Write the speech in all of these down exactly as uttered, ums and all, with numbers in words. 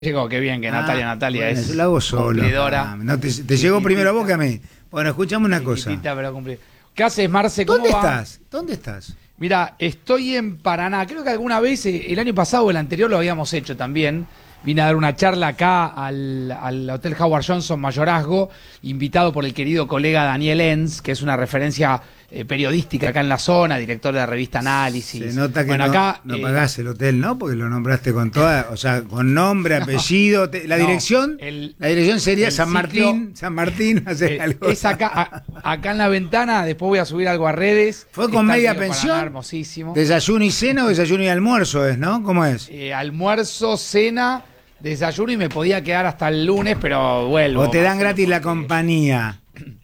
Llegó, qué bien que Ah, Natalia, Natalia bueno, es yo lo hago solo. cumplidora. Ah, no te, te llegó primero a vos que a mí. Bueno, escuchame una cosa. Pero cumplid- ¿Qué haces, Marce? ¿Cómo ¿Dónde va? estás? ¿Dónde estás? Mira, estoy en Paraná. Creo que alguna vez, eh, el año pasado o el anterior lo habíamos hecho también. Vine a dar una charla acá al, al Hotel Howard Johnson Mayorazgo, invitado por el querido colega Daniel Enz, que es una referencia eh, periodística acá en la zona, director de la revista Análisis. Se nota que bueno, no, acá, no eh, pagás el hotel, ¿no? Porque lo nombraste con toda, o sea, con nombre, No, apellido. te- la no, dirección, el- la dirección sería el San sitio- Martín, San Martín, hacer Eh, algo. es acá, a- acá en la ventana, después voy a subir algo a redes. ¿Fue con Está media el río pensión? Paraná, hermosísimo. ¿Desayuno y cena o desayuno y almuerzo es, no? ¿Cómo es? Eh, almuerzo, cena, desayuno y me podía quedar hasta el lunes, pero vuelvo. ¿O te dan Marcelo, gratis la porque- compañía?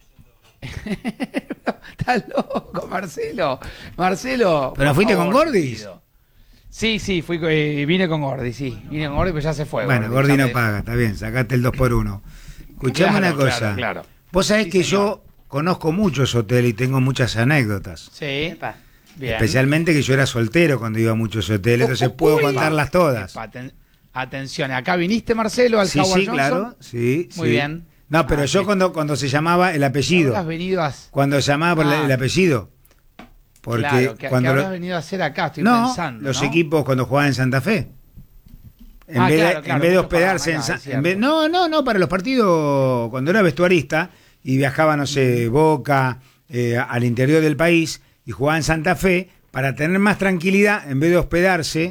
Estás loco, Marcelo. Marcelo. ¿Pero por fuiste favor, con Gordis? te pido. Sí, sí, fui, co- eh, vine con Gordi, sí. Vine con Gordi, pero ya se fue. Bueno, Gordi, Gordi ya no me- paga, está bien, sacaste el dos por uno. Escuchame Claro, una cosa. claro, claro. Vos sabés Sí, que señor. yo conozco muchos hoteles y tengo muchas anécdotas. Sí. Bien. Especialmente que yo era soltero cuando iba a muchos hoteles, entonces puedo Uy, contarlas todas. epa, aten- Atención, acá viniste, Marcelo, al Sí, Howard sí, Johnson. claro. Sí, Muy sí. bien. No, pero Ah, yo bien. cuando, cuando se llamaba el apellido, ¿Qué habrás venido a hacer? cuando se llamaba por la- Ah. el apellido. Porque Claro, ¿qué, cuando qué lo- habrás venido a hacer acá? Estoy no, pensando. los ¿no? equipos cuando jugaban en Santa Fe. En Ah, vez claro, de, claro, en vez de mucho hospedarse en, Paraná, Sa- es cierto. en vez- no, no, no, para los partidos cuando era vestuarista y viajaba, no sé, Boca, eh, al interior del país y jugaba en Santa Fe, para tener más tranquilidad, en vez de hospedarse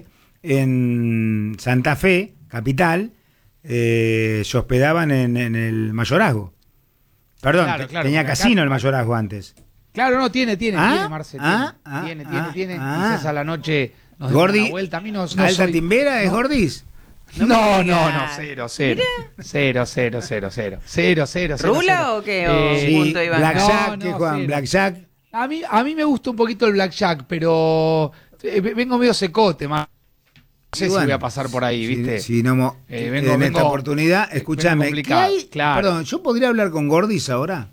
en Santa Fe, capital, eh, se hospedaban en, en el Mayorazgo. Perdón, Claro, te- claro, tenía porque acá- casino el Mayorazgo antes. Claro, no, tiene, tiene, Ah, tiene, Marce, ah, tiene, ah, tiene, ah, tiene, tiene. ah. Quizás a la noche nos demos Gordi, una vuelta. A mí no, no ¿Alta soy- Timbera es no. Gordis? No, no, no, cero, cero. Cero, cero, cero, cero. Cero, cero, cero. ¿Rula cero. o qué? ¿O Eh, Sí, punto y banca? Blackjack, No, ¿qué no, juegan? cero. Blackjack. A mí, a mí me gusta un poquito el blackjack, pero eh, vengo medio secote, más. No sé Y si bueno, voy a pasar por ahí, si- ¿viste? Si, no mo- Eh, vengo- en esta vengo- oportunidad, vengo escúchame, ¿qué complicado, hay? claro. Perdón, ¿yo podría hablar con Gordis ahora?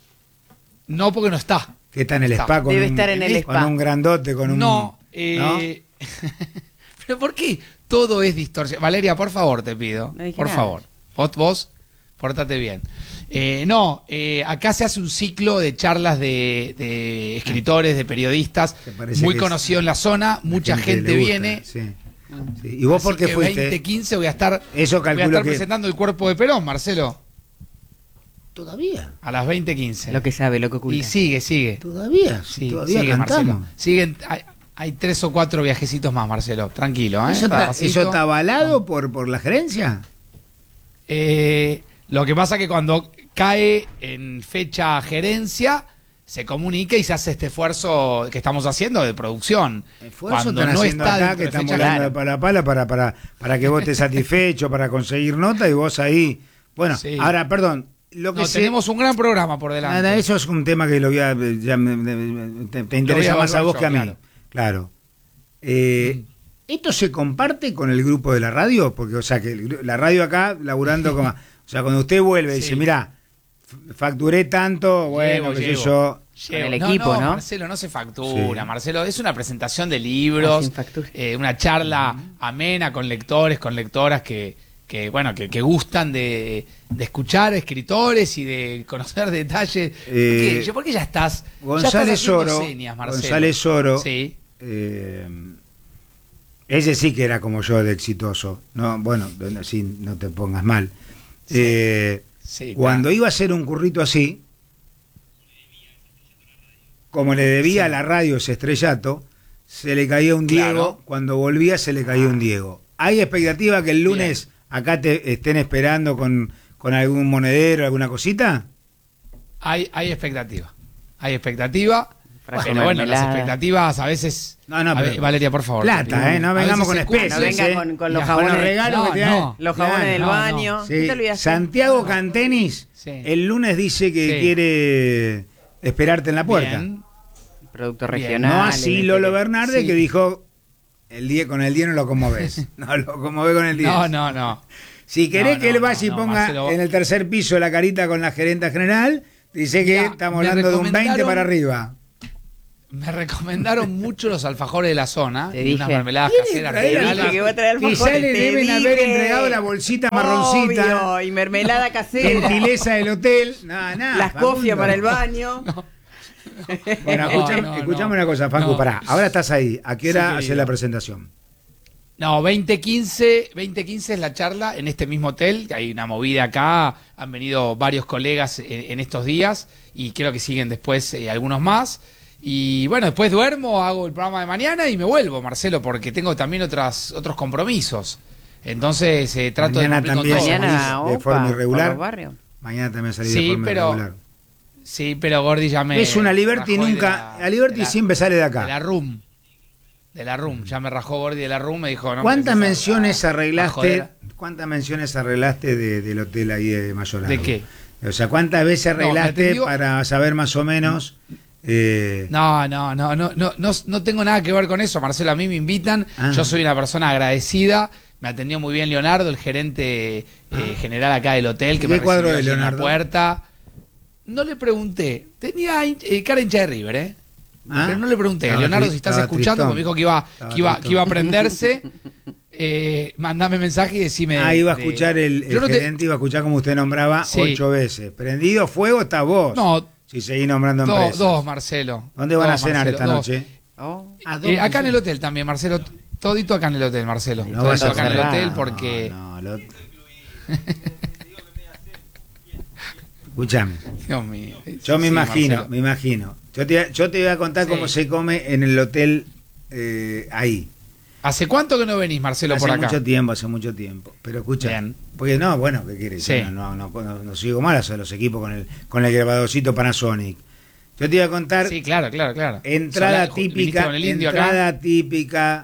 No, porque no está. Que está en el Está. spa con, Debe un, estar en el con spa. un grandote, con un... No, eh, pero ¿por qué todo es distorsión? Valeria, por favor, te pido. No dije por nada. favor. Vos, vos, pórtate bien. Eh, no, eh, acá se hace un ciclo de charlas de, de escritores, de periodistas, Que parece muy que es- conocido en la zona, La mucha gente, le gusta, viene. Sí. Sí. ¿Y vos por Así qué que fuiste? veinte quince voy a estar, Eso voy a calculo estar que... presentando el cuerpo de Perón, Marcelo, ¿Todavía? a las veinte quince. Lo que sabe, lo que oculta. Y sigue, sigue. ¿Todavía? Sí, ¿Todavía sigue, cantamos? Marcelo. Siguen, hay, hay tres o cuatro viajecitos más, Marcelo. Tranquilo, ¿eh? ¿Eso, está, Despacito. ¿Eso está avalado por, por la gerencia? Eh, lo que pasa que cuando cae en fecha gerencia, se comunica y se hace este esfuerzo que estamos haciendo de producción. Esfuerzo Cuando están no haciendo está acá, dentro que de estamos fecha- hablando de pala a pala para, para, para que vos estés satisfecho, para conseguir nota y vos ahí... Bueno, Sí. ahora, perdón, lo que No, sé- tenemos un gran programa por delante. Nada, eso es un tema que lo voy a, ya me- me- te, te interesa voy a más a evaluar vos yo, que a mí. claro. Claro. Eh, ¿Esto se comparte con el grupo de la radio? Porque, o sea, que el gru- la radio acá, laburando como... O sea, cuando usted vuelve y Sí. dice, mira, facturé tanto, bueno, Llevo, qué sé llevo. yo... Llevo. Con el equipo, ¿no? Marcelo, no se factura, Sí. Marcelo. Es una presentación de Ah, libros, sin factura. eh, una charla amena con lectores, con lectoras que, que bueno, que, que gustan de, de escuchar escritores y de conocer detalles. Eh, ¿Por qué? ¿Por qué ya estás? ya González estás haciendo Oro, señas, Marcelo? González Oro, Sí. eh, ese sí que era como yo de exitoso. No, bueno, no, sí, no te pongas mal. Eh, Sí, Cuando claro. iba a hacer un currito así, como le debía Sí. a la radio ese estrellato, se le caía un Diego, Claro. cuando volvía se le caía un Diego. ¿Hay expectativa que el lunes Bien. acá te estén esperando con, con algún monedero, alguna cosita? Hay, hay expectativa. Hay expectativa. Frasco Pero bueno, las mermelada. expectativas a veces. No, no, a pero- ver, Valeria, por favor. Plata, te pido. ¿eh? No A vengamos veces con se especies, No cumplen. venga ¿eh? con, con Y los a- jabones, con los regalos no, que te dan. no. los jabones Claro, del no, baño. no. Sí. ¿Qué te olvidaste? Santiago No. Cantenis Sí. el lunes dice que Sí. quiere esperarte en la puerta. Bien. Producto Bien. regional. No así Lolo Bernarde, Sí. que dijo, el día con el día no lo conmoves. No lo conmoves con el día. No, no, no. Si querés No, que no, él vaya y no, ponga Marcelo. en el tercer piso la carita con la gerenta general, dice que Mirá, estamos me hablando de un veinte recomendaron- para arriba. me recomendaron mucho los alfajores de la zona. Te y unas dije. mermeladas caseras. Te dije regionales. que voy a traer Quizá alfajores, le te deben dije. haber entregado la bolsita marroncita. Obvio, y mermelada casera. Gentileza del hotel. Nada, nada. Las Facundo. cofias para el baño. Bueno, No, escuchame, no, escuchame no. una cosa, Facu, No. pará. Ahora estás ahí. ¿A qué hora Sí, haces querido. la presentación? No, veinte quince, veinte quince es la charla en este mismo hotel. Hay una movida acá, han venido varios colegas en, en estos días y creo que siguen después eh, algunos más. Y bueno, después duermo, hago el programa de mañana y me vuelvo, Marcelo, porque tengo también otras, otros compromisos. Entonces eh, trato Mañana de cumplir con también todo. salís Mañana, de opa, forma por irregular. los barrios. Mañana también salí Sí, de forma pero- irregular. Sí, pero Gordi ya me... Es una Liberty rajó de nunca. la- La Liberty de la- siempre sale de De acá. la RUM. De la RUM. Ya me rajó Gordi de la RUM, me dijo... No, ¿Cuántas me empezás menciones a- a arreglaste? joder. ¿Cuántas menciones arreglaste de- del hotel ahí de Mayorazgo? ¿De qué? O sea, ¿cuántas veces No, me arreglaste atendió- para saber más o menos? eh, No, no, no, no, no, no, no tengo nada que ver con eso, Marcelo. A mí me invitan, Ah. yo soy una persona agradecida. Me atendió muy bien Leonardo, el gerente eh, general acá del hotel, que ¿Qué me cuadro recibió de allí en la Leonardo? puerta. No le pregunté, tenía hin- eh, cara hincha de River, ¿eh? Ah. Pero no le pregunté, Estaba Leonardo, tri- si estás estaba escuchando, tristón. porque me dijo que iba, Estaba que iba, tristón. que iba a prenderse. Eh, mandame mensaje y decime. ah, iba a de- escuchar el, el Yo no te- gerente, iba a escuchar como usted nombraba Sí. ocho veces. Prendido fuego está vos. No, Si seguís nombrando dos, empresas. dos, Marcelo. ¿Dónde van Dos, a cenar Marcelo, esta dos. noche? Oh. Ah, Eh, dos, acá en sí. el hotel también, Marcelo. Todito acá en el hotel, Marcelo. No Todo vas eso a acá en el cerrar. hotel porque. No, no, lo- Escuchame. Dios mío. Yo me Sí, imagino, Marcelo. me imagino. Yo te, yo te voy a contar Sí. cómo se come en el hotel eh, ahí. ¿Hace cuánto que no venís, Marcelo, Hace por acá? mucho tiempo, hace mucho tiempo. Pero escucha, Bien. porque no, bueno, ¿qué quieres? Sí. Yo No, no, no, no, no sigo mal a los equipos con el, con el grabadorcito Panasonic. Yo te iba a contar Sí, claro, claro, claro. entrada Sola- viniste típica, con el indio entrada acá. típica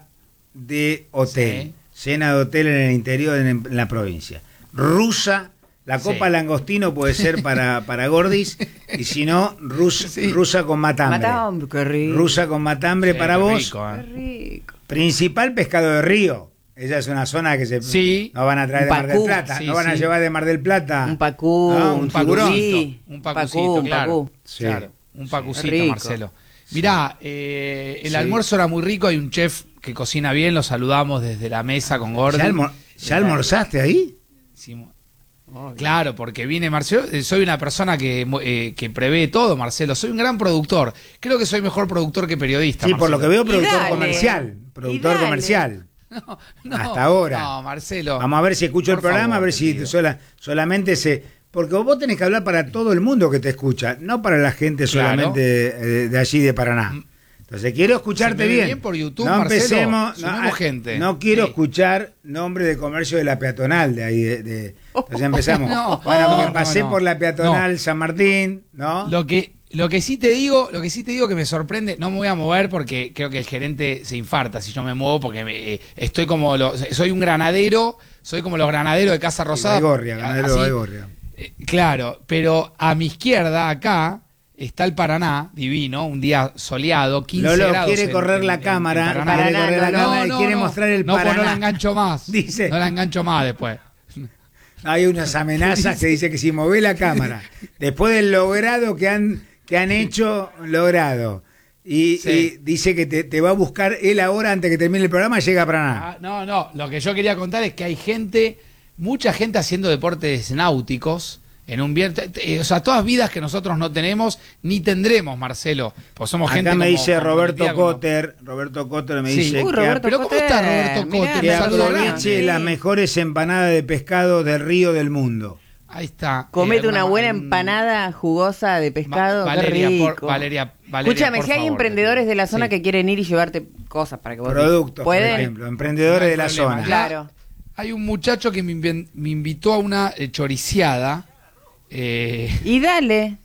de hotel. Sí. Cena de hotel en el interior, en, en la provincia. Rusa, la copa Sí. langostino puede ser para, para gordis, y si no, rus- Sí. rusa con matambre. Matambre, qué rico. Rusa con matambre Sí, para qué vos. rico, Qué eh. rico. Principal pescado de río. Ella es una zona que se Sí. no van a traer Un de Mar del pacú. Plata, Sí, no van a sí. llevar de Mar del Plata. Un pacú, Ah, un un tiburón. tiburón. Un pacucito, Pacú, un claro. pacú. Sí. Claro, un pacucito, Rico. Marcelo. Mirá, eh, el Sí. almuerzo era muy rico, hay un chef que cocina bien, lo saludamos desde la mesa con Gordy. ¿Ya, almor- ya almorzaste ahí? Hicimos- Claro, porque vine, Marcelo, eh, soy una persona que, eh, que prevé todo, Marcelo, soy un gran productor, creo que soy mejor productor que periodista. Sí, por lo que Marcelo. veo, productor dale. comercial. Productor Y dale. comercial. No, no, Hasta ahora. No, Marcelo. Vamos a ver si escucho el Por programa, favor, a ver si querido. sola, solamente se... Porque vos tenés que hablar para todo el mundo que te escucha, no para la gente Claro. solamente de, de allí de Paraná. Entonces quiero escucharte Se me ve bien. bien por YouTube, no Marcelo. empecemos, no, Sumemos ah, gente. no quiero Sí. escuchar nombre de comercio de la peatonal de ahí. De, de- entonces empezamos. No, bueno, porque no, pasé no. por la peatonal No. San Martín, ¿no? Lo que, lo que sí te digo, lo que sí te digo que me sorprende, no me voy a mover porque creo que el gerente se infarta si yo me muevo porque me- eh, estoy como lo- soy un granadero, soy como los granaderos de Casa Rosada. Baigorria, ganadero de así, Baigorria. eh, claro, pero a mi izquierda acá está el Paraná, divino, un día soleado, quince Lolo grados. quiere en- correr en- la en- en cámara, Paraná. quiere Paraná, correr la no, cámara y no, quiere no. mostrar el No, pues Paraná. no la engancho más. Dice. No la engancho más después. Hay unas amenazas que dice que si mueve la cámara, después del logrado que han, que han hecho, logrado, y, Sí. y dice que te, te va a buscar él ahora antes que termine el programa, llega a Paraná. Ah, no, no, lo que yo quería contar es que hay gente, mucha gente haciendo deportes náuticos en un viernes, o sea, todas vidas que nosotros no tenemos ni tendremos, Marcelo, pues somos gente Acá me como- dice Roberto comprometida como- Cotter, Roberto Cotter me Sí. dice Uy, que, Roberto Pero ¿cómo está Roberto Mirá, Cotter? que Un saludo aproveche grande. las mejores empanadas de pescado del río del mundo. Ahí está. Comete Eh, una buena mm, empanada jugosa de pescado. Va- qué Valeria, rico. por- Valeria, Valeria, Escúchame, por si hay favor, emprendedores de la zona sí. que quieren ir y llevarte cosas para que vos Productos, por pueden. ejemplo, emprendedores No hay de la problema. zona. Claro. Hay un muchacho que me, inven- me invitó a una eh, choriciada. Eh, Y dale.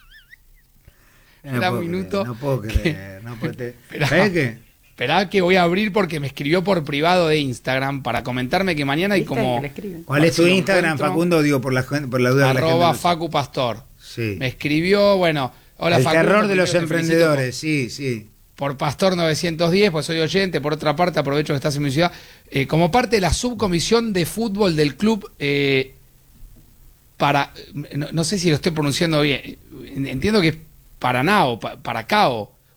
No Espera puedo un minuto. creer, no puedo creer, no puedo creer. Esperá. ¿Sabés qué? Esperá que voy a abrir porque me escribió por privado de Instagram para comentarme que mañana hay ¿Viste como que le escriben? ¿Cuál es tu Si lo Instagram, encuentro, Facundo? Digo, por la, gen- por la duda de la arroba gente. Facu Pastor. Sí. Me escribió, bueno, hola El Facundo, terror de primero los te felicito emprendedores, sí, sí. Por, por Pastor novecientos diez, pues soy oyente. Por otra parte, aprovecho que estás en mi ciudad. Eh, como parte de la subcomisión de fútbol del club, eh, para, no, no sé si lo estoy pronunciando bien, entiendo que es Paraná o pa- Paracao,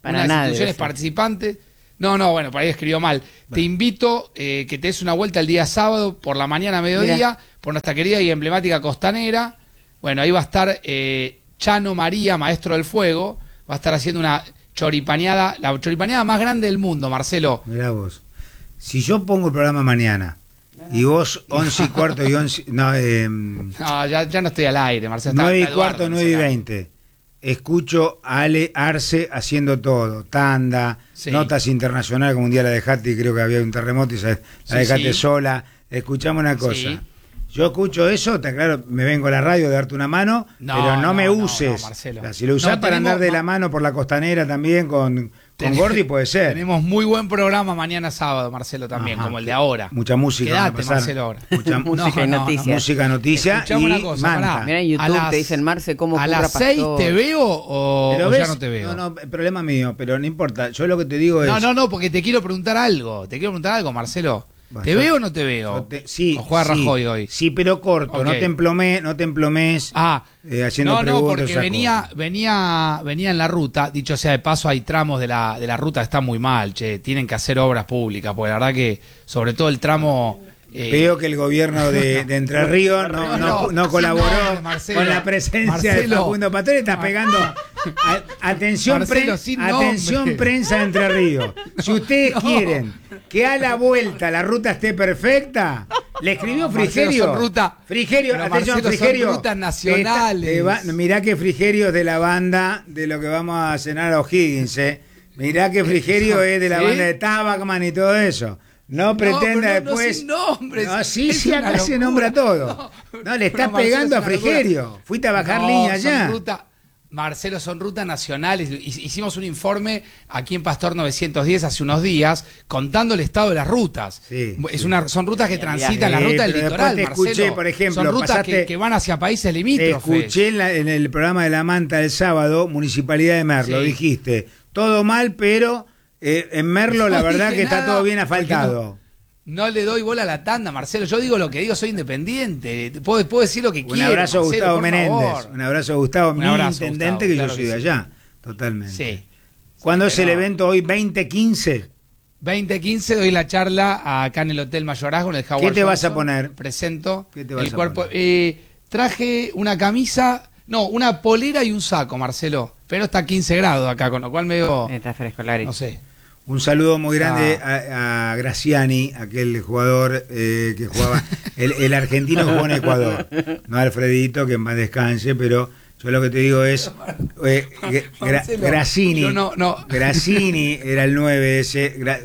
Para unas nada instituciones debe ser. participantes. No, no, bueno, por ahí escribió mal. Te invito eh, que te des una vuelta el día sábado, por la mañana a mediodía, Mirá. por nuestra querida y emblemática Costanera. Bueno, ahí va a estar eh, Chano María, maestro del fuego, va a estar haciendo una choripaneada, la choripaneada más grande del mundo, Marcelo. Mirá vos. Si yo pongo el programa mañana y vos once y cuarto y once... No, eh, No, ya, ya no estoy al aire, Marcelo. Está- nueve y está Eduardo cuarto, en nueve y ese lado. veinte. Escucho a Ale Arce haciendo todo. Tanda, Sí. notas internacionales, como un día la dejaste y creo que había un terremoto y la Sí, dejaste sí. sola. Escuchamos una cosa. Sí. Yo escucho eso, te aclaro, me vengo a la radio a darte una mano, No, pero no, no, me no, uses. no, Marcelo. O sea, si lo usás No, para tenemos andar de ma- la mano por la costanera también con, con Ten- Gordi, puede ser. Tenemos muy buen programa mañana sábado, Marcelo, también, Ajá. como el de ahora. Mucha música. van a Quédate, pasar. Marcelo, ahora. Mucha Música y noticias. música, noticia Escuchame y una cosa, manta. pará. Mirá en YouTube A las- te dicen, Marce, cómo ¿A curra las seis Pastor. te veo o, Pero o ves, ya no te veo? No, no, problema mío, pero no importa. Yo lo que te digo es... No, no, no, porque te quiero preguntar algo. Te quiero preguntar algo, Marcelo. Bueno, ¿Te yo- veo o no te veo? yo te- sí, ¿O juega sí, Rajoy hoy? Sí, pero corto, Ok. no te emplomé, no te emplomes Ah, eh, haciendo no, no, preguntas. porque esas venía, cosas. venía, venía en la ruta, dicho sea de paso, hay tramos de la, de la ruta que están muy mal, che, tienen que hacer obras públicas, porque la verdad que, sobre todo el tramo... eh, Veo que el gobierno de, de Entre Ríos no, no, No, no sin colaboró nombre, Marcelo. con la presencia de Marcelo. Facundo Pastor. Está pegando. A- atención, Marcelo, pre- sin atención nombre. prensa de Entre Ríos. Si ustedes No. quieren que a la vuelta la ruta esté perfecta, le escribió No, Marcelo, Frigerio. son ruta- Frigerio, pero, atención, Marcelo, son Frigerio. rutas nacionales. Esta- te va- mirá que Frigerio es de la banda de lo que vamos a cenar a O'Higgins. Eh. Mirá que Frigerio es de la ¿Sí? banda de Tabacman y todo eso. No pretenda pero no, no, después. sin nombres. No, sí, Es sí, una acá se locura. nombra todo. No, No, le está pero, Marcelo, pegando a es una locura. Frigerio. Fuiste a bajar No, línea son allá. ruta- Marcelo, son rutas nacionales. Hic- Hicimos un informe aquí en Pastor novecientos diez hace unos días contando el estado de las rutas. Sí, es sí. una, son rutas que transitan la Sí, ruta del pero litoral, después te escuché, Marcelo. por ejemplo, son rutas pasaste- que, que van hacia países Te limítrofes. escuché en, la- en el programa de La Manta del sábado, Municipalidad de Merlo, Sí. dijiste, todo mal, pero eh, en Merlo la No verdad dije que está nada, todo bien porque asfaltado. No le doy bola a la tanda, Marcelo. Yo digo lo que digo, soy independiente. Puedo, puedo decir lo que Un quiero. abrazo a Marcelo, Gustavo por Menéndez, favor. un abrazo a Gustavo, Un mi abrazo, intendente, Gustavo, que claro yo soy que de sí. allá, totalmente. Sí. ¿Cuándo es el Pero- evento hoy? ¿veinte quince? veinte quince doy la charla acá en el Hotel Mayorazgo, en el Howard ¿Qué te vas a Johnson. poner? Presento ¿Qué te vas el a cuerpo. poner? Eh, traje una camisa, no, una polera y un saco, Marcelo. Pero está a quince grados acá, con lo cual me veo, Está fresco, Lari. no sé. Un saludo muy grande Ah. a, a Graciani, aquel jugador eh, que jugaba, el, el argentino que jugó en Ecuador, no Alfredito, que en paz descanse, pero yo lo que te digo es, eh, Gra- Marcelo, Grassini, yo no- no. Grassini era el nueve ese, Gra-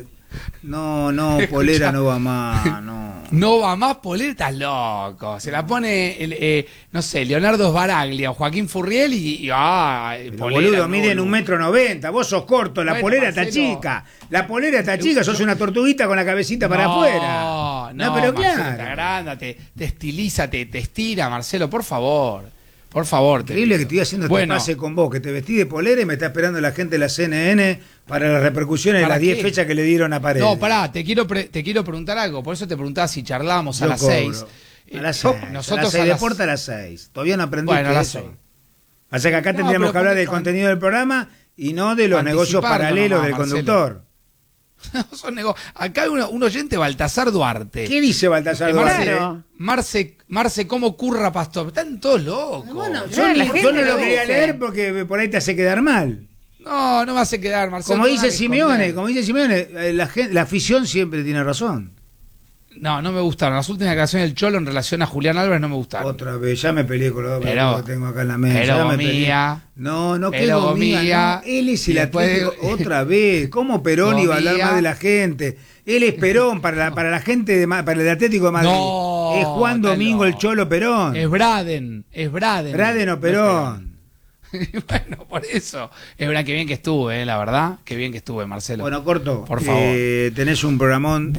no, no, polera no va más, no. No va más polera, estás loco. Se la pone, el, eh, no sé, Leonardo Sbaraglia o Joaquín Furriel y, y ah, Pero, polera, boludo, no, miden no. un metro noventa, vos sos corto, la Bueno, polera está Marcelo. chica, la polera está chica, sos una tortuguita con la cabecita para No, afuera. No, pero Marcelo, claro. te agranda, te, te estiliza, te, te estira, Marcelo, por favor. Por favor. te Increíble que pido. estoy haciendo este Bueno, pase con vos, que te vestí de polera y me está esperando la gente de la C N N para las repercusiones de ¿Para las diez qué? fechas que le dieron a Paredes. No, pará, te quiero, pre- te quiero preguntar algo. Por eso te preguntaba si charlábamos a Yo las cobro. seis. A las Eh, seis. a Nosotros las seis, a las- deporte a las seis. Todavía no aprendí Bueno, a las eso. seis. O sea que acá No, tendríamos pero que hablar ponte del con- contenido del programa y no de los negocios Anticiparlo paralelos nomás, del Marcelo. conductor. No, son nego- Acá hay uno- un oyente, Baltasar Duarte. ¿Qué dice Baltasar Eh, Duarte? Marce, Claro. Marce, Marce, ¿cómo curra Pastor? Están todos locos. Yo, Ah, ni- la yo gente no lo lo quería dice. leer porque por ahí te hace quedar mal. No, no me hace quedar, Marcelo. Como no dice me hagas Simeone, esconder. como dice Simeone, eh, la, gen- la afición siempre tiene razón. No, no me gustaron. Las últimas declaraciones del Cholo en relación a Julián Álvarez no me gustaron. Otra vez, ya me peleé con los dos Pero- que tengo acá en la mesa. pero ya me peleé. Gomía. No, no Pero quedó Gomía, Gomía. no. Él es el Y después- Atlético. Otra vez. ¿Cómo Perón iba a hablar Gomía. más de la gente? Él es Perón para la, para la gente, de, Ma- para el Atlético de Madrid. No, es Juan está Domingo el loco. Cholo Perón. Es Braden, es Braden. Braden o No es Perón. Perón. Bueno, por eso. Es verdad que bien que estuve, eh, la verdad. Que bien que estuve, Marcelo. Bueno, corto. Por favor. eh, tenés un programón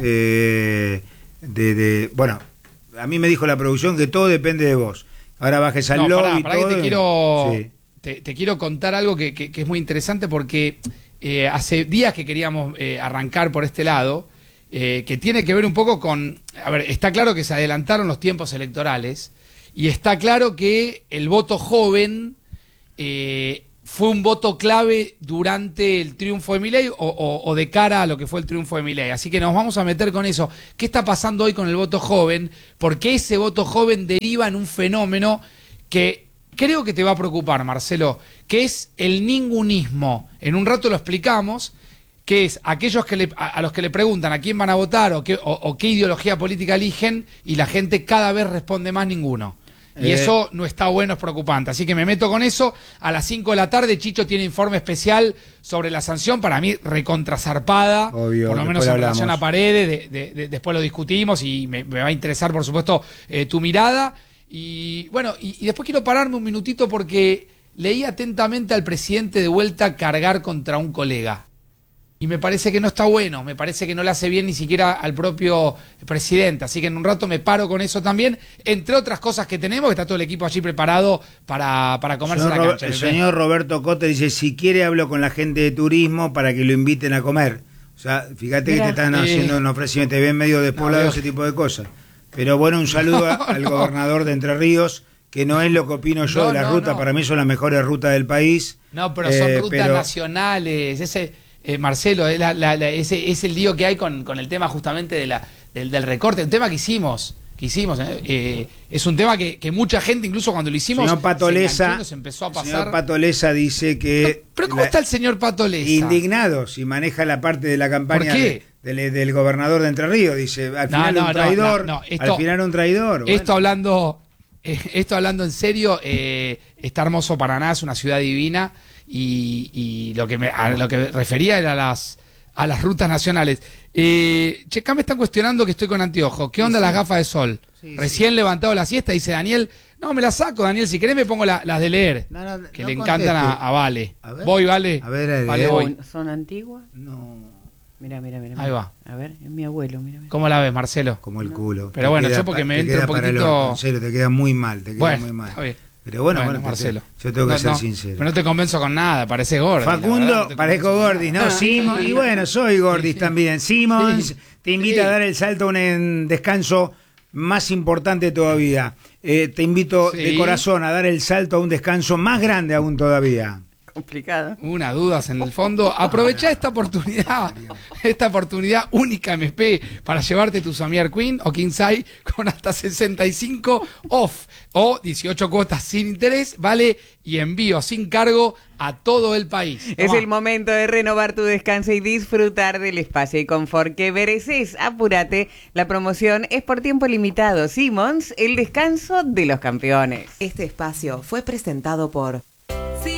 eh, de, de. Bueno, a mí me dijo la producción que todo depende de vos. Ahora bajes al No, lobby pará, y pará que todo. te quiero, Sí. te, te quiero contar algo que, que- que es muy interesante porque eh, hace días que queríamos eh, arrancar por este lado, eh, que tiene que ver un poco con... A ver, está claro que se adelantaron los tiempos electorales y está claro que el voto joven eh, fue un voto clave durante el triunfo de Milei o, o, o de cara a lo que fue el triunfo de Milei. Así que nos vamos a meter con eso. ¿Qué está pasando hoy con el voto joven? Porque ese voto joven deriva en un fenómeno que creo que te va a preocupar, Marcelo, que es el ningunismo. En un rato lo explicamos, que es aquellos que le, a, a los que le preguntan a quién van a votar o qué, o, o qué ideología política eligen y la gente cada vez responde más ninguno. Y Eh. eso no está bueno, es preocupante. Así que me meto con eso. A las cinco de la tarde, Chicho tiene informe especial sobre la sanción. Para mí, recontrazarpada. Obvio, por lo menos después en hablamos. relación a Paredes. De, de, de, después lo discutimos y me, me va a interesar, por supuesto, eh, tu mirada. Y bueno, y, y después quiero pararme un minutito porque leí atentamente al presidente de vuelta cargar contra un colega. Y me parece que no está bueno, me parece que no le hace bien ni siquiera al propio presidente. Así que en un rato me paro con eso también, entre otras cosas que tenemos, que está todo el equipo allí preparado para, para comerse Señor la Ro- cancha. el Pepe. señor Roberto Cote dice, si quiere hablo con la gente de turismo para que lo inviten a comer. O sea, fíjate Mirá, que te están eh, haciendo un ofrecimiento, te ven medio despoblado, no, ese tipo de cosas. Pero bueno, un saludo a- No, al no. gobernador de Entre Ríos, que no es lo que opino yo No, de la no, ruta, no. para mí son las mejores rutas del país. No, pero son Eh, rutas pero- nacionales. Ese, eh, Marcelo, es, la, la, la- ese, es el lío que hay con, con el tema justamente de la, del, del recorte, un tema que hicimos. Que hicimos eh, eh, es un tema que, que mucha gente, incluso cuando lo hicimos, Señor Pato se enganchó y Leza, nos empezó a señor pasar. Pato Leza dice que... Pero ¿cómo la- está el señor Pato Leza? Indignado si maneja la parte de la campaña ¿Por qué? de- del, del gobernador de Entre Ríos. Dice, al No, final no, un no, traidor, no, no, esto- al final un traidor. Esto bueno. hablando, eh, esto hablando en serio, eh, está hermoso Paraná, es una ciudad divina y, y lo que me, a lo que refería era a las a las rutas nacionales. Eh, che, acá me están cuestionando que estoy con anteojos. ¿Qué onda las gafas de sol? Sí, Recién levantado la siesta, dice Daniel. No, me las saco, Daniel. Si querés me pongo la- las de leer. No, no, que no le encantan a, conteste. a Vale. A ver. Voy, Vale. A ver, a ver. Vale, voy. ¿Son, son antiguas? No, Mira, mira, mira. Ahí va. A ver, es mi abuelo, mira. mira. ¿Cómo la ves, Marcelo? como el culo. Pero Te bueno, queda yo porque pa- me te entra queda un para el poquito- orto, en serio, te queda muy mal, te queda Bueno, muy mal. está bien. Pero bueno, Bueno, bueno, te- Marcelo. yo tengo que No, ser no, sincero. Pero no te convenzo con nada, parece gordo. Facundo, parezco Gordis, ¿no? Simon, y bueno, soy Gordis también. Simons Sí. te invita Sí. a dar el salto a un en- descanso más importante todavía. Eh, te invito Sí. de corazón a dar el salto a un descanso más grande aún todavía. Complicado. Una dudas en el fondo. Aprovechá esta oportunidad, esta oportunidad única M P para llevarte tu Samiar Queen o King Size con hasta sesenta y cinco off o dieciocho cuotas sin interés, vale, y envío sin cargo a todo el país. Es Tomá. el momento de renovar tu descanso y disfrutar del espacio y confort que mereces. Apúrate, la promoción es por tiempo limitado. Simons, el descanso de los campeones. Este espacio fue presentado por